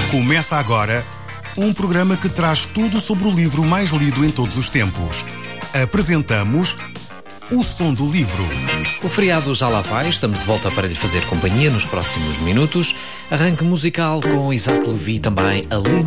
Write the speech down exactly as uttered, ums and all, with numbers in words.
Começa agora um programa que traz tudo sobre o livro mais lido em todos os tempos. Apresentamos O Som do Livro. O feriado já lá vai, estamos de volta para lhe fazer companhia nos próximos minutos. Arranque musical com Isaac Levi, também Alina